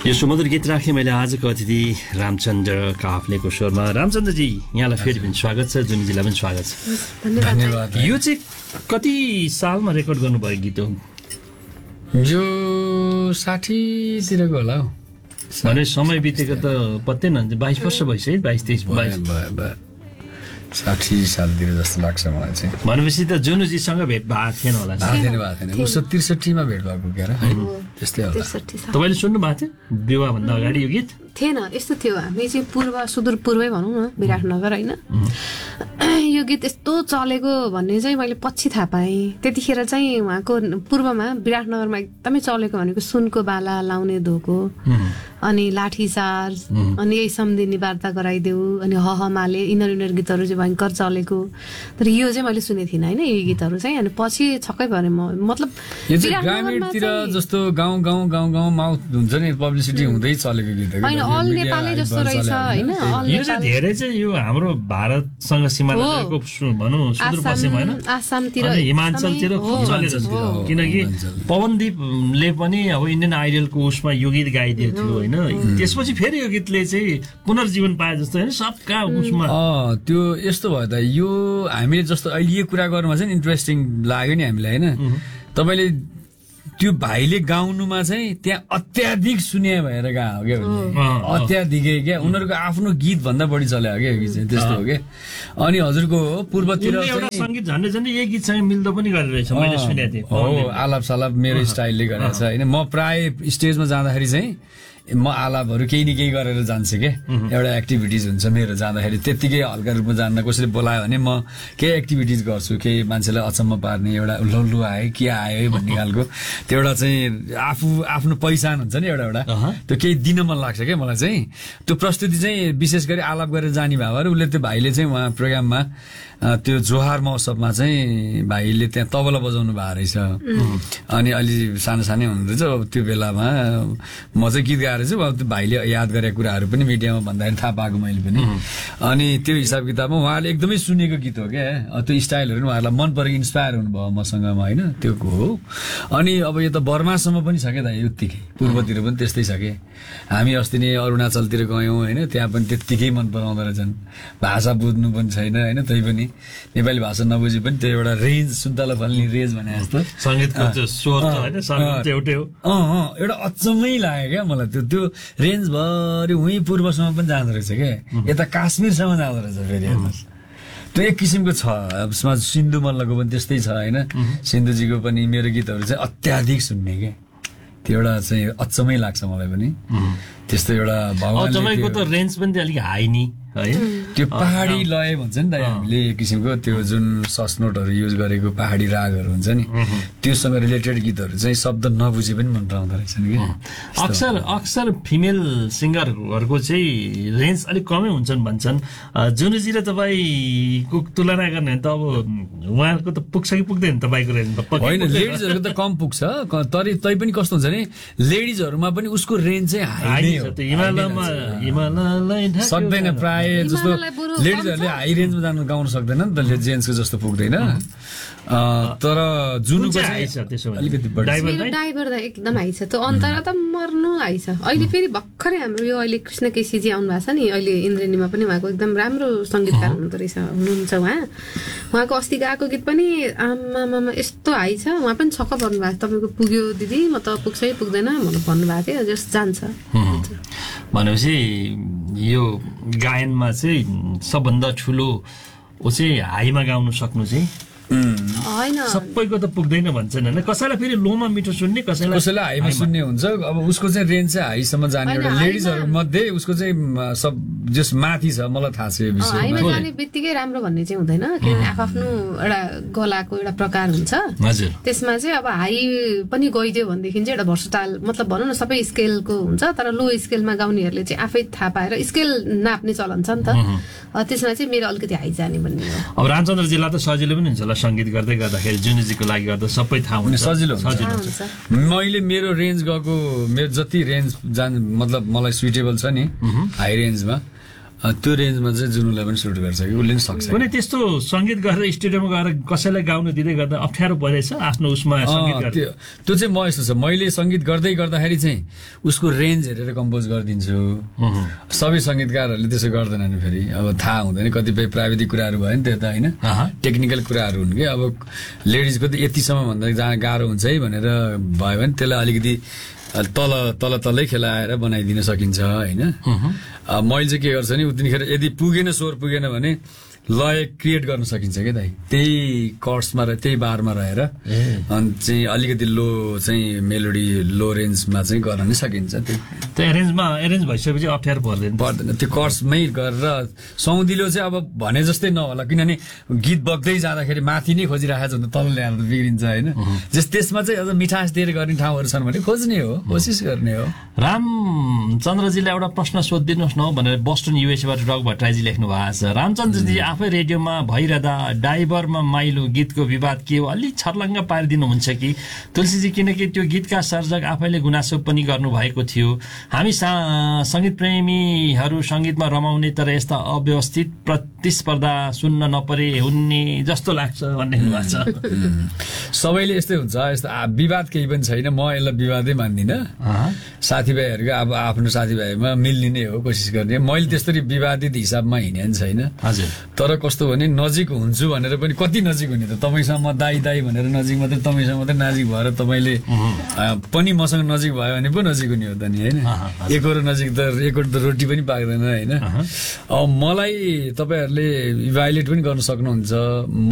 यो सुमधुर गीत राखेँ मैले आजको अतिथि रामचन्द्र काफ्लेको स्वरमा। रामचन्द्रजी यहाँलाई फेरि पनि स्वागत छ, जुनीजीलाई पनि स्वागत छ। धन्यवाद। यो चाहिँ कति सालमा रेकर्ड गर्नुभयो गीत हो? यो 60 तिरको होला हौ। भने समय बितेको त पत्तै नहुन्छ। 22 वर्ष भइसक्यो, 22-23 60 सालतिर जस्तो लाग्छ मलाई चाहिँ। भनेपछि त जुनुजीसँग भेट भएको थिएन होला? भएको थिएन। उसो 63 मा भेट भएको के अरे, त्यस्तै होला। तपाईँले सुन्नु भएको थियो विवाहभन्दा अगाडि यो गीत? थिएन, यस्तो थियो। हामी चाहिँ सुदूर पूर्वै भनौँ न, विराटनगर होइन। यो गीत यस्तो चलेको भन्ने चाहिँ मैले पछि थाहा पाएँ। त्यतिखेर चाहिँ उहाँको पूर्वमा विराटनगरमा एकदमै चलेको भनेको सुनको बाला लाउने धोको, अनि लाठी चार्ज, अनि यही सम्झिने वार्ता गराइदेऊ, अनि हहमाले यिनीहरू गीतहरू चाहिँ भयङ्कर चलेको। तर यो चाहिँ मैले सुनेको थिइनँ होइन, यो गीतहरू चाहिँ। अनि पछि छक्कै परेँ म। मतलब यो चाहिँ ग्रामीणतिर जस्तो गाउँ माउथ हुन्छ नि, पब्लिसिटी हुँदै चलेको गीत हो। अल नेपाली जस्तो रहेछ होइन। यो चाहिँ धेरै चाहिँ यो हाम्रो भारतसँग सिमानाको भनौँ सुदूरपश्चिम होइन, आसामतिर, हिमाञ्चलतिर खूब चलेर छ। किनकि पवनदीपले पनि अब इन्डियन आइडलको उसमा यो गीत गाइदिएको थियो होइन। त्यसपछि फेरि यो गीतले चाहिँ पुनर्जीवन पाए जस्तो होइन सबका उसमा। त्यो यस्तो भयो त, यो हामीले जस्तो अहिले यो कुरा गर्नुमा चाहिँ इन्ट्रेस्टिङ लाग्यो नि हामीलाई होइन। तपाईँले त्यो भाइले गाउनुमा चाहिँ त्यहाँ अत्याधिक सुने भएर गएको क्या, अत्याधिकै क्या। उनीहरूको आफ्नो गीत भन्दा बढी चल्यो क्या यो चाहिँ, त्यस्तो हो क्या। अनि हजुरको पूर्वतिर एउटा संगीत झन्डै झन्डै यही गीतसँग मिल्दो पनि गरेर रहेछ, मैले सुनेको थिएँ। हो, आलाप सालाप मेरो स्टाइलले गरेको छ होइन। म प्राय स्टेजमा जाँदाखेरि चाहिँ म आलापहरू केही न केही गरेर जान्छु क्या। एउटा एक्टिभिटिज हुन्छ मेरो जाँदाखेरि, त्यत्तिकै हल्का रूपमा जान्न। कसैले बोलायो भने म केही एक्टिभिटिज गर्छु, केही मान्छेलाई अचम्म पार्ने, एउटा लल्लु आयो के आयो है भन्ने खालको। त्यो एउटा चाहिँ आफ्नो पहिचान हुन्छ नि एउटा त्यो केही दिन मन लाग्छ क्या मलाई चाहिँ। त्यो प्रस्तुति चाहिँ विशेष गरी आलाप गरेर जाने भएर उसले त्यो भाइले चाहिँ उहाँ प्रोग्राममा त्यो जोहार महोत्सवमा चाहिँ भाइले त्यहाँ तबला बजाउनु भएको रहेछ। अनि अलि सानो सानै हुनुहुँदैछ त्यो बेलामा। म चाहिँ गीत गाएर चाहिँ अब त्यो भाइले याद गरेका कुराहरू पनि मिडियामा भन्दाखेरि थाहा पाएको मैले पनि। अनि त्यो हिसाब किताबमा उहाँले एकदमै सुनेको गीत हो क्या। त्यो स्टाइलहरू पनि उहाँहरूलाई मन परेको, इन्सपायर हुनुभयो मसँग होइन, त्यो हो। अनि अब यो त बर्मासम्म पनि छ क्या त, उत्तिकै पूर्वतिर पनि त्यस्तै छ क्या। हामी अस्ति नै अरुणाचलतिर गयौँ होइन, त्यहाँ पनि त्यत्तिकै मन पराउँदो रहेछन्। भाषा बुझ्नु पनि छैन होइन, तै पनि नेपाली भाषा नबुझे पनि त्यो एउटा रेन्ज, सुन्तला फल्ने रेन्ज भने जस्तो संगीतको स्वर होइन, संगीत एउटै हो। एउटा अचम्मै लाग्यो क्या मलाई। त्यो रेन्जभरि उहीँ पूर्वसम्म पनि जाँदो रहेछ क्या, यता काश्मीरसम्म जाँदो रहेछ फेरि हेर्नुहोस्। त्यो एक किसिमको छ। यसमा सिन्धु मल्लको पनि त्यस्तै छ होइन। सिन्धुजीको पनि मेरो गीतहरू चाहिँ अत्याधिक सुन्ने क्या। त्यो एउटा चाहिँ अचम्मै लाग्छ मलाई पनि। त्यस्तो एउटा तपाईँको त रेन्ज पनि अलिक हाई नि है, त्यो पहाडी लय भन्छ नि त हामीले एक किसिमको। त्यो जुन ससनोटहरू युज गरेको पहाडी रागहरू हुन्छ नि, त्योसँग रिलेटेड गीतहरू चाहिँ शब्द नबुझे पनि मन पराउँदो रहेछ नि कि। अक्सर फिमेल सिङ्गरहरूको चाहिँ रेन्ज अलिक कमै हुन्छन् भन्छन्। जुनुजी र तपाईँको तुलना गर्ने त अब उहाँहरूको त पुग्छ कि पुग्दैन तपाईँको रेन्ज? होइन, लेडिजहरूको त कम पुग्छ। तै पनि कस्तो हुन्छ नि, लेडिजहरूमा पनि उसको रेन्ज चाहिँ हाई नै हो। सक्दैन प्राय जस्तो लेडिजहरूले हाई रेन्जमा जानु गाउन सक्दैन नि त, जेन्ट्सको जस्तो पुग्दैन। तर जुनुको चाहिँ अलिकति ड्राइभर त एकदम हाई छ। त्यो अन्तरा त मर्नु हाई छ। अहिले फेरि भर्खरै हाम्रो यो अहिले कृष्ण केसीजी आउनु भएको छ नि, अहिले इन्द्रेणीमा पनि उहाँको एकदम राम्रो सङ्गीतकार हुनुहुन्छ उहाँको अस्ति गाएको गीत पनि आमामा यस्तो हाई छ। उहाँ पनि छक्क पर्नु भएको, तपाईँको पुग्यो दिदी, म त पुग्छ कि पुग्दैन भन्नुभएको थियो। जस जान्छ भनेपछि यो गायनमा चाहिँ सबभन्दा ठुलो ऊ चाहिँ हाईमा गाउनु सक्नु चाहिँ होइन, सबैको त पुग्दैन भन्छन् होइन। कसैलाई फेरि लोमा मिठो सुन्ने, कसैलाई हाईमा सुन्ने हुन्छ। अब उसको चाहिँ रेन्ज चाहिँ हाईसम्म जाने एउटा लेडिजहरू मध्ये उसको चाहिँ सब जस माथि छ, मलाई थाहा छ यो विषय। हाईमा जाने बित्तिकै राम्रो भन्ने चाहिँ हुँदैन, किनभने आफ्नो एउटा गलाको एउटा प्रकार हुन्छ। त्यसमा चाहिँ अब हाई पनि गइदियो भनेदेखि चाहिँ एउटा भर्सटाइल, मतलब भनौँ न सबै स्केलको हुन्छ, तर लो स्केलमा गाउनेहरूले चाहिँ आफै थाहा पाएर स्केल नाप्ने चलन छ नि त। त्यसमा चाहिँ मेरो अलिकति हाई जाने भन्ने हो। अब रामचन्द्रजीलाई त सजिलो पनि हुन्छ होला सङ्गीत गर्दै गर्दाखेरि, जुनुजीको लागि गर्दा सबै थाहा हुन्छ, सजिलो हुन्छ। मैले मेरो रेन्ज गएको, मेरो जति रेन्ज मतलब मलाई सुइटेबल छ नि हाई रेन्जमा, त्यो रेन्जमा चाहिँ जुनुलाई पनि सुट गर्छ कि उसले पनि सक्छ। कुनै त्यस्तो सङ्गीत गरेर स्टुडियोमा गएर कसैलाई गाउनु दिँदै गर्दा अप्ठ्यारो परेछ आफ्नो उसमा सङ्गीत गरेर? त्यो चाहिँ म यस्तो छ, मैले सङ्गीत गर्दै गर्दाखेरि चाहिँ उसको रेन्ज हेरेर कम्पोज गरिदिन्छु। सबै सङ्गीतकारहरूले त्यसो गर्दैनन्, फेरि अब थाहा हुँदैन, कतिपय प्राविधिक कुराहरू भयो नि त्यो त होइन, टेक्निकल कुराहरू हुन् कि अब लेडिजको त यतिसम्म भन्दा जहाँ गाह्रो हुन्छ है भनेर भयो भने त्यसलाई अलिकति तलै खेलाएर बनाइदिन सकिन्छ होइन। मैले चाहिँ के गर्छु नि, उतिखेर यदि पुगेन, स्वर पुगेन भने लय क्रिएट गर्न सकिन्छ क्या दाइ, त्यही कर्ड्समा र त्यही बारमा रहेर अनि चाहिँ अलिकति लो चाहिँ मेलोडी लो रेन्जमा चाहिँ गर्न नै सकिन्छ। त्यो एरेन्ज भइसकेपछि अप्ठ्यारो पर्दैन, त्यो कर्ड्समै गरेर सौदिलो चाहिँ अब भने जस्तै नहोला, किनभने गीत बग्दै जाँदाखेरि माथि नै खोजिरहेको छ भने तल ल्याएर त बिग्रिन्छ होइन। त्यसमा चाहिँ अझ मिठास दिएर गर्ने ठाउँहरू छन् भने खोज्ने हो, कोसिस गर्ने हो। रामचन्द्रजीलाई एउटा प्रश्न सोधिदिनुहोस् न भनेर बोस्टन युएसबाट रक भट्टराईजी लेख्नु भएको छ। रामचन्द्रजी आफै रेडियोमा भइरहँदा ड्राइभरमा माइलो गीतको विवाद के हो अलिक छर्लङ्ग पारिदिनुहुन्छ कि तुलसीजी, किनकि त्यो गीतका सर्जक आफैले गुनासो पनि गर्नुभएको थियो। हामी सङ्गीत प्रेमीहरू सङ्गीतमा रमाउने तर यस्ता अव्यवस्थित प्रतिस्पर्धा सुन्न नपरे हुने जस्तो लाग्छ भन्ने भएको छ। सबैले यस्तै हुन्छ, यस्तो विवाद केही पनि छैन, म यसलाई विवादै मान्दिनँ। साथीभाइहरूको अब आफ्नो साथीभाइमा मिल्ने नै हो, कोसिस गर्ने। मैले त्यस्तरी विवादित हिसाबमा हिँडेन छैन। हजुर, तर कस्तो भने नजिक हुन्छु भनेर पनि कति नजिक हुने त, तपाईँसँग म दाई भनेर नजिक मात्रै, तपाईँसँग मात्रै नजिक भएर तपाईँले पनि मसँग नजिक भयो भने पो नजिक हुने हो त नि होइन। एकरो नजिक त एकरो त रोटी पनि पाक्दैन होइन। अब मलाई तपाईँहरूले इभ्यालुएट पनि गर्न सक्नुहुन्छ। म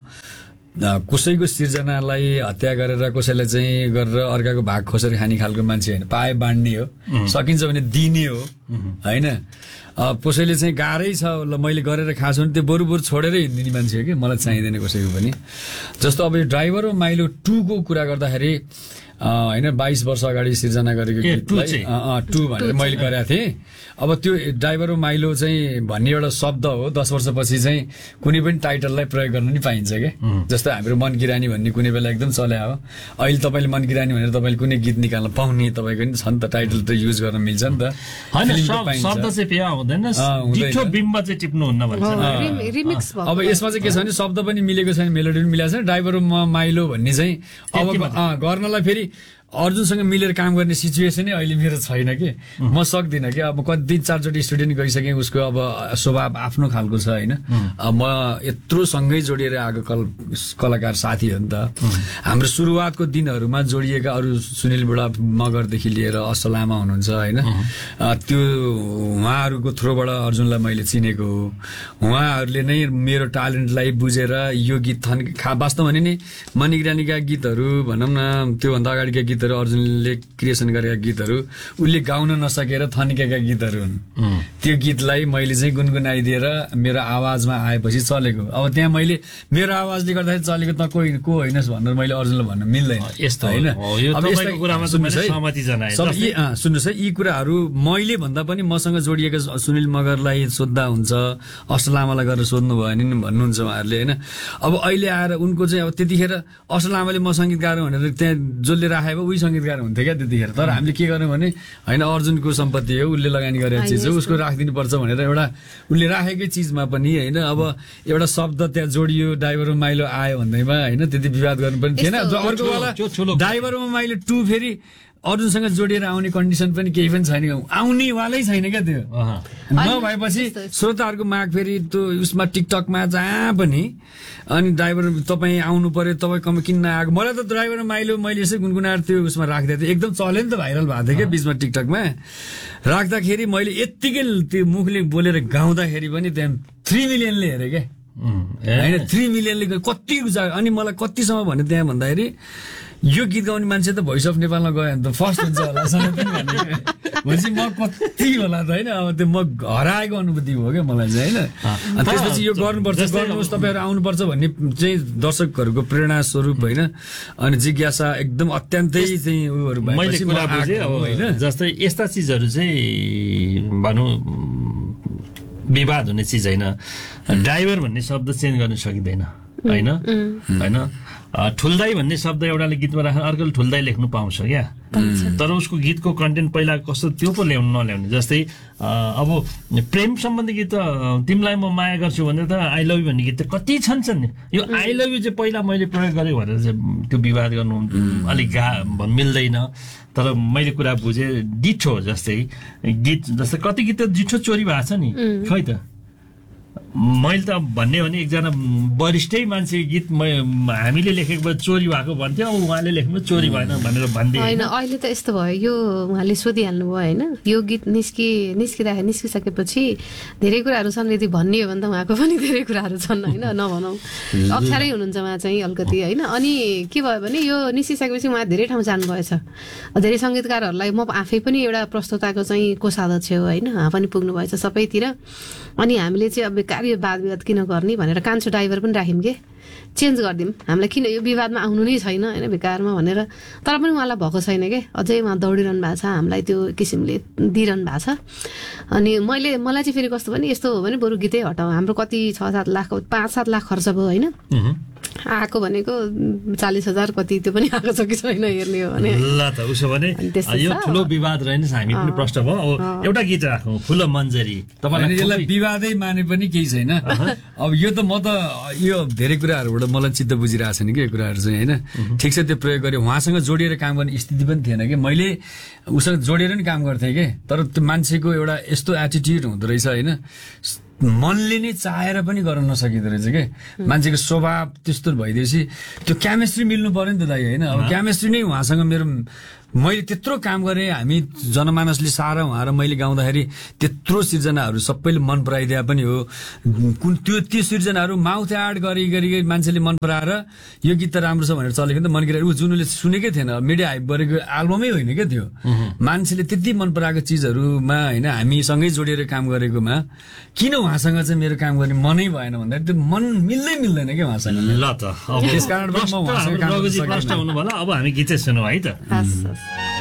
कसैको सिर्जनालाई हत्या गरेर कसैलाई चाहिँ गरेर अर्काको भाग खोसेर खाने खालको मान्छे होइन, पाए बाँड्ने हो, सकिन्छ भने दिने हो होइन। कसैले चाहिँ गाह्रै छ ल मैले गरेर खान्छु भने त्यो बरु छोडेरै हिँड्ने मान्छे हो कि, मलाई चाहिँदैन कसैको पनि। जस्तो अब यो ड्राइभर र माइलो 2 को कुरा गर्दाखेरि होइन, 22 वर्ष अगाडि सिर्जना गरेको गीतलाई 2 भनेर मैले गरेको थिएँ। अब त्यो ड्राइभर र माइलो चाहिँ भन्ने एउटा शब्द हो, 10 वर्षपछि चाहिँ कुनै पनि टाइटललाई प्रयोग गर्न नि पाइन्छ क्या। जस्तो हाम्रो मन की रानी भन्ने कुनै बेला एकदम चल्या हो, अहिले तपाईँले मन की रानी भनेर तपाईँले कुनै गीत निकाल्न पाउने तपाईँको नि छ नि त, टाइटल त युज गर्न मिल्छ नि त। शब्द चाहिँ फेरि हुँदैन, डिठो बिम्ब चाहिँ टिप्नुहुन्न भन्छ। अब यसमा चाहिँ के छ भने शब्द पनि मिलेको छैन, मेलोडी पनि मिलेको छैन। ड्राइभर र माइलो भन्ने चाहिँ अब गर्नलाई फेरि अर्जुनसँग मिलेर काम गर्ने सिचुएसनै अहिले मेरो छैन कि, म सक्दिनँ कि। अब कति 4 चोटि स्टुडियो गइसकेँ, उसको अब स्वभाव आफ्नो खालको छ होइन। म यत्रो सँगै जोडिएर आएको कलाकार साथी हो नि त। हाम्रो सुरुवातको दिनहरूमा जोडिएका अरू सुनिल बुढा मगरदेखि लिएर असल लामा हुनुहुन्छ होइन, त्यो उहाँहरूको थ्रोबाट अर्जुनलाई मैले चिनेको हो। उहाँहरूले नै मेरो ट्यालेन्टलाई बुझेर यो गीत वास्तव भने नि मणि रानीका गीतहरू भनौँ न, त्योभन्दा अगाडिका गीतहरू अर्जुनले क्रिएसन गरेका गीतहरू उसले गाउन नसकेर थनिकेका गीतहरू हुन्। त्यो गीतलाई मैले चाहिँ गुनगुनाइदिएर मेरो आवाजमा आएपछि चलेको। अब त्यहाँ मैले मेरो आवाजले गर्दाखेरि चलेको त को होइनस् भनेर मैले अर्जुनलाई भन्न मिल्दैन होइन। सुन्नुहोस् है, यी कुराहरू मैले भन्दा पनि मसँग जोडिएका सुनिल मगरलाई सोद्धा हुन्छ, असल लामालाई गरेर सोध्नु भयो भने भन्नुहुन्छ उहाँहरूले होइन। अब अहिले आएर उनको चाहिँ अब त्यतिखेर असल लामाले म सङ्गीतकार भनेर त्यहाँ जसले राखेको उही सङ्गीतकार हुन्थ्यो क्या त्यतिखेर। तर हामीले के गर्यौँ भने होइन, अर्जुनको सम्पत्ति हो, उसले लगानी गरेको चिज हो, उसको राखिदिनु पर्छ भनेर एउटा उसले राखेकै चिजमा पनि होइन अब एउटा शब्द त्यहाँ जोडियो, ड्राइभरमा माइलो आयो भन्दैमा होइन, त्यति विवाद गर्नु पनि थिएन। अर्कोवाला ड्राइभरमा माइलो 2 फेरि अर्जुनसँग जोडिएर आउने कन्डिसन पनि केही पनि छैन, आउनेवालै छैन क्या त्यो। नभएपछि श्रोताहरूको माग फेरि त्यो उसमा टिकटकमा जहाँ पनि अनि ड्राइभर तपाईँ आउनु पर्यो, तपाईँ किन नआएको। मलाई त ड्राइभर माइलो मैले यसै गुनगुनाएर त्यो उसमा राखिदिएको थिएँ, एकदम चल्यो नि त, भाइरल भएको थियो क्या बिचमा टिकटकमा राख्दाखेरि। मैले यत्तिकै त्यो मुखले बोलेर गाउँदाखेरि पनि त्यहाँ 3 मिलियनले हेरेँ क्या होइन, 3 मिलियनले कति अनि मलाई कतिसम्म भने त्यहाँ भन्दाखेरि यो गीत गाउने मान्छे त भोइस अफ नेपालमा गयो भने त फर्स्ट हुन्छ होला भनेपछि म कति होला त होइन। अब त्यो म हराएको अनुभूति हो क्या मलाई चाहिँ होइन। त्यसपछि यो गर्नुपर्छ, गर्नुहोस्, तपाईँहरू आउनुपर्छ भन्ने चाहिँ दर्शकहरूको प्रेरणा स्वरूप होइन, अनि जिज्ञासा एकदम अत्यन्तै चाहिँ उयोहरू होइन। जस्तै यस्ता चिजहरू चाहिँ भनौँ विवाद हुने चिज होइन, ड्राइभर भन्ने शब्द चेन्ज गर्न सकिँदैन होइन होइन ठुल्दाई भन्ने शब्द एउटाले गीतमा राखेर अर्कोले ठुल्दाई लेख्नु पाउँछ क्या, तर उसको गीतको कन्टेन्ट पहिला कस्तो त्यो पो नल्याउने। जस्तै अब प्रेम सम्बन्धी गीत त तिमीलाई म माया गर्छु भनेर त आई लभ यु भन्ने गीत त कति छन् नि। यो आई लभ यु चाहिँ पहिला मैले प्रयोग गरेँ भनेर चाहिँ त्यो विवाद गर्नु अलिक मिल्दैन। तर मैले कुरा बुझेँ डिठो जस्तै गीत जस्तै कति गीत त डिठो चोरी भएको छ नि, खै त मैले त भन्ने भने एकजना वरिष्ठै मान्छे गीत हामीले लेखेको चोरी भएको भन्थ्यो, उहाँले लेख्नु चोरी भएन भनेर भन्दै होइन। अहिले त यस्तो भयो, यो उहाँले सोधिहाल्नु भयो होइन, यो गीत निस्किसकेपछि धेरै कुराहरू छन्, यदि भन्ने हो भने त उहाँको पनि धेरै कुराहरू छन् होइन, नभनौँ अप्ठ्यारै हुनुहुन्छ उहाँ चाहिँ अलिकति होइन। अनि के भयो भने यो निस्किसकेपछि उहाँ धेरै ठाउँ जानुभएछ, धेरै सङ्गीतकारहरूलाई म आफै पनि एउटा प्रस्तुताको चाहिँ कोषाध्यक्ष हो होइन, उहाँ पनि पुग्नु भएछ सबैतिर। अनि हामीले चाहिँ अब बेकारी वाद विवाद किन गर्ने भनेर कान्छो ड्राइभर पनि राख्यौँ के, चेन्ज गरिदिउँ, हामीलाई किन यो विवादमा आउनु नै छैन होइन बेकारमा भनेर। तर पनि उहाँलाई भएको छैन के, अझै उहाँ दौडिरहनु भएको छ, हामीलाई त्यो किसिमले दिइरहनु भएको छ। अनि मलाई चाहिँ फेरि कस्तो भने यस्तो हो भने बरु गीतै हटाउँ, हाम्रो कति 6-7 लाख 5-7 लाख खर्च भयो होइन, आएको भनेको 40,000 कति त्यो पनि आएको छ कि छैन हेर्ने हो भने। ल त उसो भने यो ठुलो विवाद रहेनछ, हामी पनि प्रश्न भयो। अब एउटा गीत राखौँ फुलो मन्जरी, तपाईँलाई यसलाई विवादै माने पनि केही छैन। अब यो त म त यो धेरै कुराहरूबाट मलाई चित्त बुझिरहेको छैन कि यो कुराहरू चाहिँ होइन, ठिक छ त्यो प्रयोग गरेँ, उहाँसँग जोडिएर काम गर्ने स्थिति पनि थिएन कि, मैले उसँग जोडिएर नि काम गर्थेँ कि, तर त्यो मान्छेको एउटा यस्तो एटिट्युड हुँदो रहेछ होइन, मनले नै चाहेर पनि गर्न नसकिँदो रहेछ के, मान्छेको स्वभाव त्यस्तो भइदिएपछि त्यो केमिस्ट्री मिल्नु पर्यो नि त दाइ होइन। अब केमिस्ट्री नै उहाँसँग मैले त्यत्रो काम गरेँ, हामी जनमानसले सारा उहाँ र मैले गाउँदाखेरि त्यत्रो सिर्जनाहरू सबैले मन पराइदिए पनि हो, त्यो सिर्जनाहरू माउथ एड गरी मान्छेले मन पराएर यो गीत त राम्रो छ भनेर चलेको नि त, मन गिराएर जुनले सुनेकै थिएन, मिडिया हाइप गरेको एल्बमै होइन क्या त्यो, मान्छेले त्यति मन पराएको चिजहरूमा होइन हामीसँगै जोडिएर काम गरेकोमा किन उहाँसँग चाहिँ मेरो काम गर्ने मनै भएन भन्दाखेरि त्यो मन मिल्दैन क्या उहाँसँग। ल त अब त्यस कारण प्रश्न हुनु भयो, अब हामी गीतै सुनौँ है त।